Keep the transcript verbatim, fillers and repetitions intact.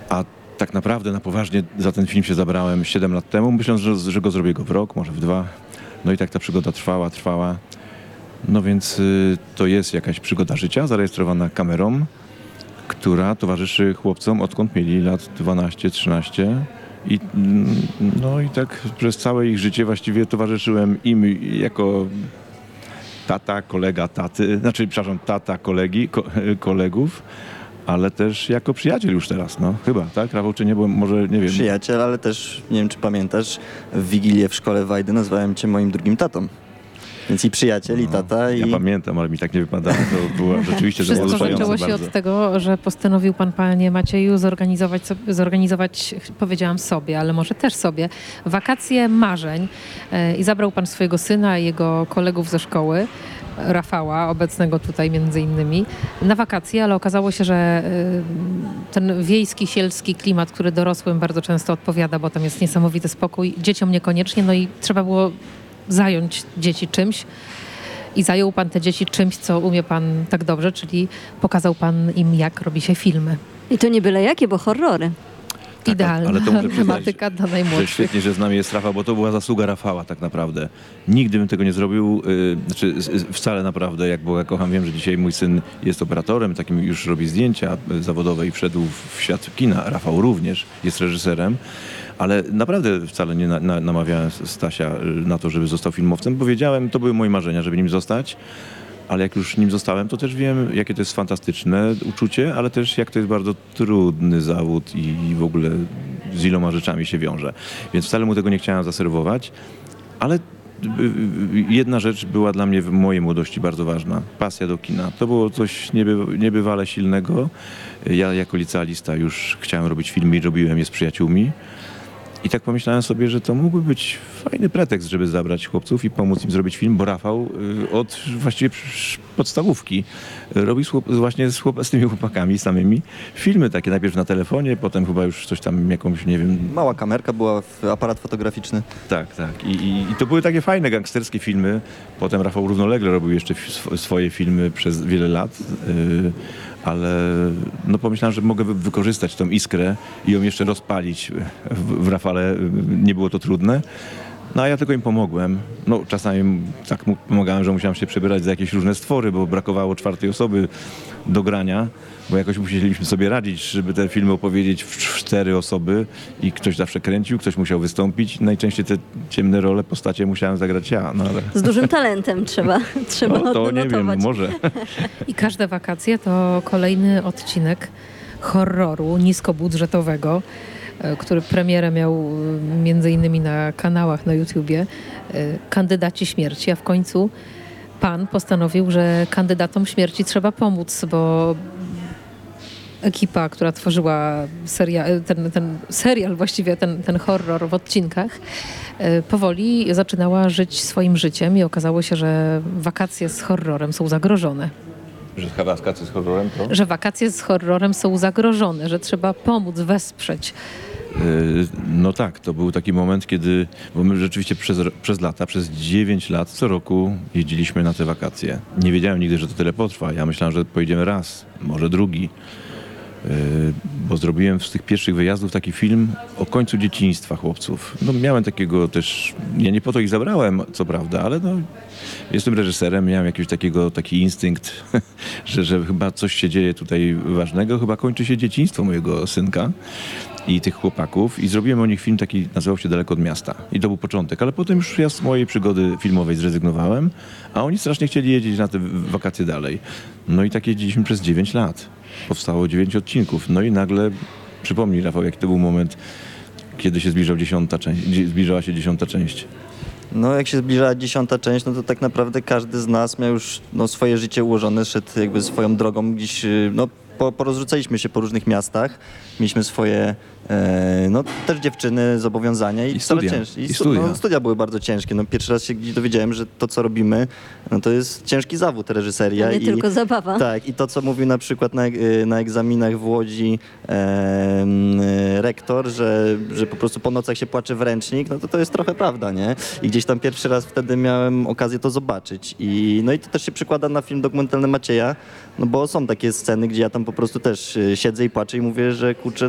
A tak naprawdę na poważnie za ten film się zabrałem siedem lat temu, myśląc, że, że go zrobię go w rok, może w dwa. No i tak ta przygoda trwała, trwała. No więc y, to jest jakaś przygoda życia zarejestrowana kamerą, która towarzyszy chłopcom odkąd mieli lat dwanaście trzynaście. I, mm, no i tak przez całe ich życie właściwie towarzyszyłem im jako tata, kolega taty, znaczy przepraszam, tata kolegi, ko, kolegów, ale też jako przyjaciel już teraz, no chyba, tak? Rafał, czy nie, bo może, nie wiem. Przyjaciel, ale też, nie wiem czy pamiętasz, w Wigilię w szkole Wajdy nazwałem cię moim drugim tatą. Więc i przyjaciel, i tata, no, i... Ja pamiętam, ale mi tak nie wypadało, to było rzeczywiście Wszystko wzruszające zaczęło się bardzo. od tego, że postanowił pan, panie Macieju, zorganizować, sobie, zorganizować, powiedziałam sobie, ale może też sobie, wakacje marzeń e, i zabrał pan swojego syna i jego kolegów ze szkoły, Rafała, obecnego tutaj między innymi, na wakacje, ale okazało się, że e, ten wiejski, sielski klimat, który dorosłym bardzo często odpowiada, bo tam jest niesamowity spokój, dzieciom niekoniecznie, no i trzeba było zająć dzieci czymś i zajął pan te dzieci czymś, co umie pan tak dobrze, czyli pokazał pan im, jak robi się filmy. I to nie byle jakie, bo horrory. Tak, Idealna ale to muszę przyznać, tematyka dla że najmłodszych. świetnie, że z nami jest Rafał, bo to była zasługa Rafała tak naprawdę. Nigdy bym tego nie zrobił, yy, znaczy z- wcale naprawdę, jak Boga kocham, wiem, że dzisiaj mój syn jest operatorem, takim już robi zdjęcia y, zawodowe i wszedł w świat kina. Rafał również jest reżyserem, ale naprawdę wcale nie na, na, namawiałem Stasia y, na to, żeby został filmowcem, bo wiedziałem, to były moje marzenia, żeby nim zostać. Ale jak już nim zostałem, to też wiem, jakie to jest fantastyczne uczucie, ale też jak to jest bardzo trudny zawód i w ogóle z iloma rzeczami się wiąże. Więc wcale mu tego nie chciałem zaserwować, ale y, y, jedna rzecz była dla mnie w mojej młodości bardzo ważna. Pasja do kina. To było coś nieby, niebywale silnego. Ja jako licealista już chciałem robić filmy i robiłem je z przyjaciółmi. I tak pomyślałem sobie, że to mógłby być fajny pretekst, żeby zabrać chłopców i pomóc im zrobić film, bo Rafał y, od właściwie przy- podstawówki y, robi z chłop- właśnie z, chłop- z tymi chłopakami samymi filmy takie, najpierw na telefonie, potem chyba już coś tam jakąś, nie wiem, Mała kamerka była, w aparat fotograficzny. tak, tak. I, i, I to były takie fajne gangsterskie filmy. Potem Rafał równolegle robił jeszcze f- sw- swoje filmy przez wiele lat. Yy, ale no pomyślałem, że mogę wy- wykorzystać tą iskrę i ją jeszcze rozpalić w, w Rafale. Nie było to trudne. No a ja tylko im pomogłem. No czasami tak mu pomagałem, że musiałem się przebierać za jakieś różne stwory, bo brakowało czwartej osoby do grania, bo jakoś musieliśmy sobie radzić, żeby te filmy opowiedzieć w cztery osoby i ktoś zawsze kręcił, ktoś musiał wystąpić. Najczęściej te ciemne role, postacie musiałem zagrać ja, no ale Z dużym talentem trzeba, trzeba no, to nie wiem, odnotować. może. I każde wakacje to kolejny odcinek horroru niskobudżetowego, e, który premierę miał e, między innymi na kanałach na YouTubie, e, Kandydaci śmierci, a w końcu pan postanowił, że kandydatom śmierci trzeba pomóc, bo ekipa, która tworzyła seria, ten, ten serial, właściwie ten, ten horror w odcinkach, e, powoli zaczynała żyć swoim życiem i okazało się, że wakacje z horrorem są zagrożone. Że wakacje z horrorem to? Że wakacje z horrorem są zagrożone, że trzeba pomóc, wesprzeć. Yy, No tak, to był taki moment, kiedy, bo my rzeczywiście przez, przez lata, przez dziewięć lat co roku jeździliśmy na te wakacje. Nie wiedziałem nigdy, że to tyle potrwa. Ja myślałem, że pojedziemy raz, może drugi. Yy, bo zrobiłem z tych pierwszych wyjazdów taki film o końcu dzieciństwa chłopców. No miałem takiego też, ja nie po to ich zabrałem, co prawda, ale no, jestem reżyserem, miałem jakiś takiego, taki instynkt, że, że chyba coś się dzieje tutaj ważnego, chyba kończy się dzieciństwo mojego synka i tych chłopaków i zrobiłem o nich film taki, nazywał się Daleko od miasta. I to był początek, ale potem już ja z mojej przygody filmowej zrezygnowałem, a oni strasznie chcieli jeździć na te wakacje dalej. No i tak jeździliśmy przez dziewięć lat. Powstało dziewięć odcinków. No i nagle, przypomnij Rafał, jaki to był moment, kiedy się zbliżał dziesiąta część, zbliżała się dziesiąta część. No jak się zbliżała dziesiąta część, no to tak naprawdę każdy z nas miał już no, swoje życie ułożone, szedł jakby swoją drogą gdzieś, y, no po, porozrzucaliśmy się po różnych miastach, mieliśmy swoje, e, no też dziewczyny, zobowiązania i, I coraz studia. cięższe. I stu- studia. No, studia były bardzo ciężkie. No, pierwszy raz się gdzieś dowiedziałem, że to co robimy, no to jest ciężki zawód, reżyseria. A nie i, tylko zabawa. Tak, i to co mówił na przykład na, e, na egzaminach w Łodzi e, e, rektor, że, że po prostu po nocach się płacze w ręcznik, no to to jest trochę prawda, nie? I gdzieś tam pierwszy raz wtedy miałem okazję to zobaczyć. I, no i to też się przekłada na film dokumentalny Macieja, no bo są takie sceny, gdzie ja tam po prostu też e, siedzę i płaczę i mówię, że kurczę,